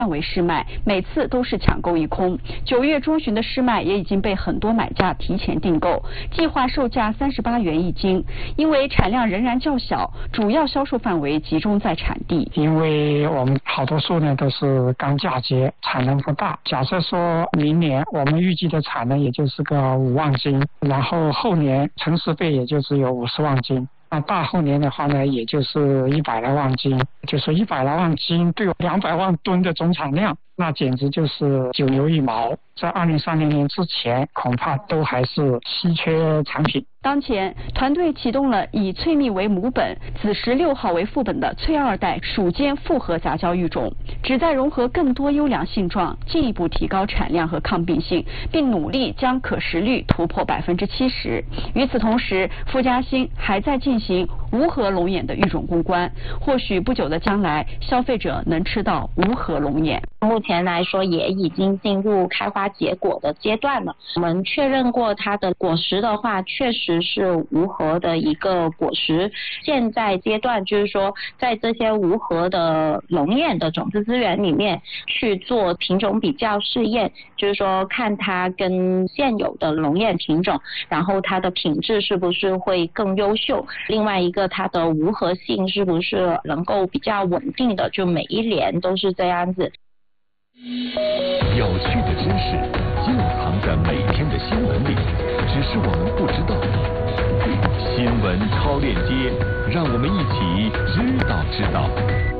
范围试卖，每次都是抢购一空。9月中旬的试卖也已经被很多买家提前订购，计划售价38元一斤。因为产量仍然较小，主要销售范围集中在产地。 因为我们好多树呢都是刚嫁接，产能不大。假设说明年我们预计的产能也就是个5万斤，然后后年成熟倍也就只有50万斤。那大后年的话呢，也就是100来万斤，就是100来万斤对200万吨的总产量，那简直就是九牛一毛。在2030年之前，恐怕都还是稀缺产品。 当前，团队启动了以翠蜜为母本、紫石6号为副本的翠2代属间复合杂交育种，旨在融合更多优良性状，进一步提高产量和抗病性，并努力将可食率突破70%。与此同时，富嘉兴还在进行无核龙眼的育种攻关，或许不久的将来，消费者能吃到无核龙眼。 目前来说，也已经进入开花结果的阶段了。我们确认过它的果实的话，确实是无核的一个果实。现在阶段就是说，在这些无核的龙眼的种子资源里面去做品种比较试验，就是说看它跟现有的龙眼品种，然后它的品质是不是会更优秀。另外一个，它的无核性是不是能够比较稳定的，就每一年都是这样子。 有趣的知识就藏在每天的新闻里，只是我们不知道。新闻超链接，让我们一起知道。